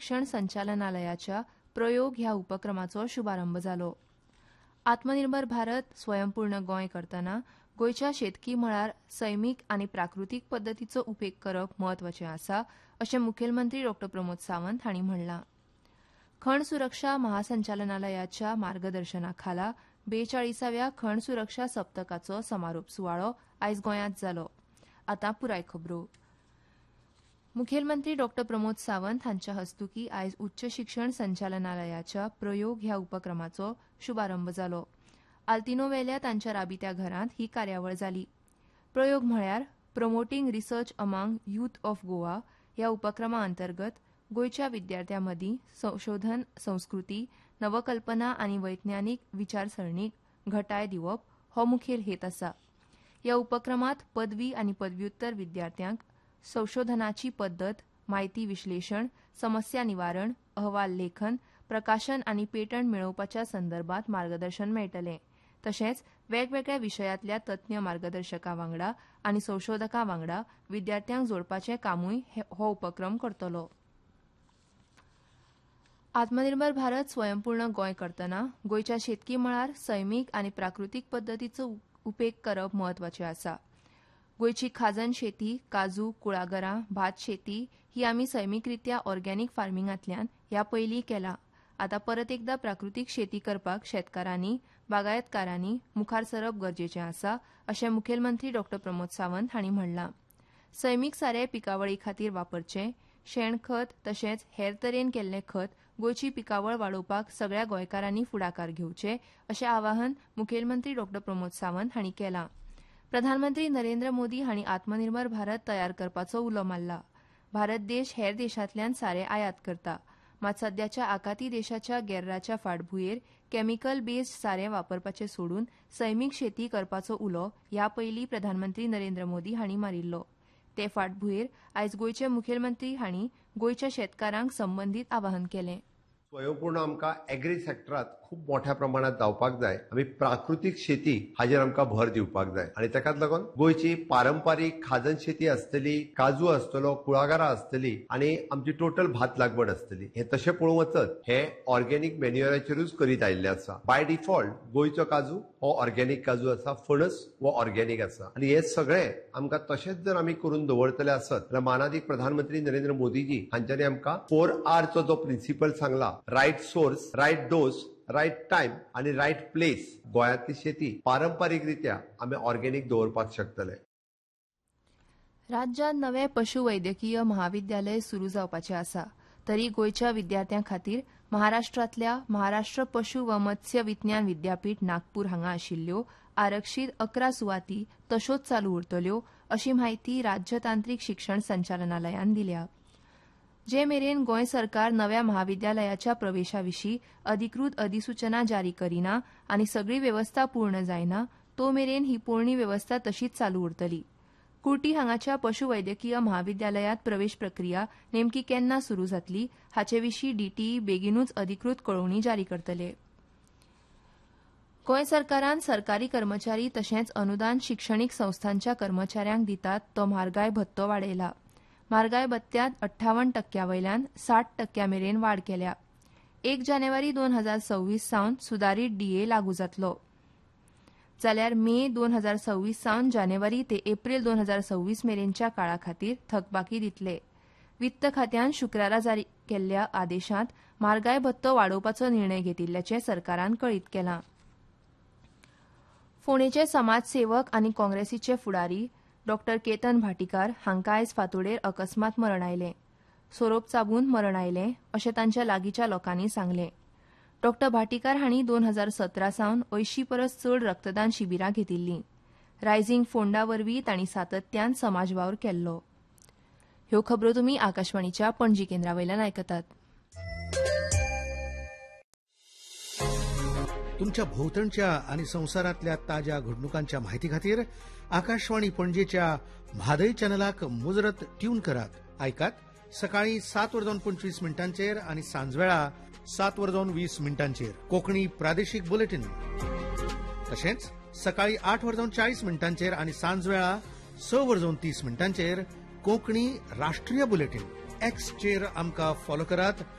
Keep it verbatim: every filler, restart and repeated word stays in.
शिक्षण संचालनालयाच्या प्रयोग ह्या उपक्रमाचो शुभारंभ जालो. आत्मनिर्भर भारत स्वयंपूर्ण गोंय करतना गोंयच्या शेतकी मळार सैमीक आनी प्राकृतीक पद्दतीचो उपेग करप म्हत्वाचें आसा अशें मुखेलमंत्री डॉ प्रमोद सावंत हांणी म्हणलां. खण सुरक्षा महासंचालनालयाच्या मार्गदर्शना खाला बेचाळीसाव्या खण सुरक्षा सप्तकाचो समारोप सुवाळो आयज गोंयांत जालो. आतां पुराय खबरो. मुखेलमंत्री डॉ प्रमोद सावंत हांच्या हस्तुकीं आयज उच्च शिक्षण संचालनालयाच्या प्रयोग ह्या उपक्रमाचो शुभारंभ जालो. आल्तिनोवेल्या तांच्या राबित्या घरांत ही कार्यावळ जाली. प्रयोग म्हळ्यार promoting research among youth of Goa ह्या उपक्रमा अंतर्गत गोंयच्या विद्यार्थ्यां मदीं संशोधन संस्कृती नवकल्पना आनी वैज्ञानीक विचारसरणीक घटाय दिवप हो मुखेल हेत आसा. ह्या उपक्रमांत पदवी आनी पदव्युत्तर विद्यार्थ्यांक संशोधनाची पद्दत म्हायती विश्लेशण समस्या निवारण अहवाल लेखन प्रकाशन आनी पेटंट मेळोवपाच्या संदर्भात मार्गदर्शन मेळटलें. तशेंच वेगवेगळ्या विशयांतल्या तज्ञ मार्गदर्शकां वांगडा आनी संशोधकां वांगडा विद्यार्थ्यांक जोडपाचें कामूय हो उपक्रम करतलो. आत्मनिर्भर भारत स्वयंपूर्ण गोंय करतना गोंयच्या शेतकी मळार सैमीक आनी प्राकृतीक पद्दतीचो उपेग करप म्हत्वाचें आसा. गोंयची खाजन शेती काजू कुळागरां भात शेती ही आमी सैमीकरित्या ऑर्गेनीक फार्मिंगांतल्यान ह्या पयलीं केला. आतां परत एकदा प्राकृतीक शेती करपाक शेतकारांनी बागायतकारांनी मुखार सरप गरजेचें आसा अशें मुखेलमंत्री डॉ प्रमोद सावंत हांणी म्हणलां. सैमीक सारें पिकावळी खातीर वापरचें शेणखत तशेंच हेर तरेन केल्लें खत गोंयची पिकावळ वाडोवपाक सगळ्या गोंयकारांनी फुडाकार घेवचे अशें आवाहन मुखेलमंत्री डॉ प्रमोद सावंत हांणी केलां. प्रधानमंत्री नरेंद्र मोदी हांणी आत्मनिर्भर भारत तयार करपाचो उलो मारला. भारत देश हेर देशांतल्यान सारें आयात करता. मात सध्याच्या आखाती देशाच्या गेर्राच्या फाटभुंयेर कॅमिकल बेस्ड सारें वापरपाचें सोडून सैमीक शेती करपाचो उलो ह्या पयलीं प्रधानमंत्री नरेंद्र मोदी हांणी मारिल्लो. ते फाटभुंयेर आयज गोंयचे मुखेलमंत्री हांणी गोंयच्या शेतकारांक संबंदीत आवाहन केलें. स्वयंपूर्ण आमकां एग्री सेक्टरांत खूब मोठ्या प्रमाणात जावपाक जाय. आमी प्राकृतीक शेती हाजेर आमकां भर दिवपाक जाय आनी ताकाच लागून गोंयची पारंपारीक खाजन शेती आसतली काजू आसतलो कुळागरां आसतली आनी आमची टोटल भात लागवड आसतली. हे तशें पळोवंक वचत हे ऑर्गेनीक मॅन्युअराचेरूच करीत आयिल्ले आसा. बाय डिफॉल्ट गोंयचो काजू हो ऑर्गेनीक काजू आसा फणस हो ऑर्गेनीक आसा आनी हे सगळे आमकां तशेंच जर आमी करून दवरतले आसत जाल्यार मानादीक प्रधानमंत्री नरेंद्र मोदीजी हांच्यांनी आमकां फोर आरचो जो प्रिन्सिपल सांगला right source right dose right time आनी रायट प्लेस गोंयांतली शेती पारंपारीक रित्या आमी ऑर्गेनीक दवरपाक शकतले. राज्यांत नवे पशुवैद्यकीय महाविद्यालय सुरू जावपाचें आसा. तरी गोंयच्या विद्यार्थ्यां खातीर महाराष्ट्रांतल्या महाराष्ट्र पशु व मत्स्य विज्ञान विद्यापीठ नागपूर हांगा आशिल्ल्यो आरक्षीत अकरा सुवाती तश्योच चालू उरतल्यो अशी माहिती राज्य तांत्रीक शिक्षण संचालनालयान दिल्या. जे मेरेन गोंय सरकार नव्या महाविद्यालयाच्या प्रवेशा विशीं अधिकृत अधिसुचना जारी करिना आनी सगळी व्यवस्था पूर्ण जायना तो मेरेन ही पोरणी व्यवस्था तशीच चालू उरतली. कुर्टी हांगाच्या पशुवैद्यकीय महाविद्यालयांत प्रवेश प्रक्रिया नेमकी केन्ना सुरू जातली हाचे विशीं डीटीई बेगीनूच अधिकृत कळोवणी जारी करतले. गोंय सरकारान सरकारी कर्मचारी तशेंच अनुदान शिक्षणीक संस्थांच्या कर्मचाऱ्यांक दितात तो म्हारगाय भत्तो वाडयला. म्हारगाय भत्त्यांत अठ्ठावन्न टक्क्या वयल्यान साठ टक्क्या मेरेन वाड केल्या. एक जानेवारी दोन हजार सव्वीस सावन सुदारीत डीए लागू जातलो जाल्यार मे दोन हजार सव्वीस सावन जानेवारी ते एप्रील दोन हजार सव्वीस मेरेनच्या काळा खातीर थकबाकी दितले. वित्त खात्यान शुक्रारा जारी केल्ल्या आदेशांत म्हारगाय भत्तो वाडोवपाचो निर्णय घेतिल्ल्याचें सरकारान कळीत केलां. फोंडेचे समाजसेवक आनी काँग्रेसीचे फुडारी डॉ केतन भाटीकार हांकां आयज फांतोडेर अकस्मात मरण आयलें. सोरोप चाबून मरण आयलें अशें तांच्या लागींच्या लोकांनी सांगलें. डॉ भाटीकार हांणी दोन हजार सतरा सावन अंयशीं परस चड रक्तदान शिबिरां घेतिल्लीं. रायझींग फोंडा वरवीं तांणी सातत्यान समाज वावर केल्लो. ह्यो खबरो तुमी आकाशवाणीच्या पणजी केंद्रा वयल्यान आयकतात. तुमच्या भोवतणच्या आणि संवसारातल्या ताज्या घडणुकांच्या माहिती खातीर आकाशवाणी पणजेच्या म्हादय चॅनलाक मुजरत ट्यून करात. आयकात सकाळी सात वरजावन पंचवीस मिनटांचेर आणि सांजवेळा सात वरजावन वीस मिनटांचेर कोंकणी प्रादेशीक बुलेटिन. तशेंच सकाळी आठ वरजावन चाळीस मिनटांचेर आणि सांजवेळा स वरजावन तीस मिनटांचेर कोंकणी राष्ट्रीय बुलेटिन. एक्स चेर आमकां फॉलो करात.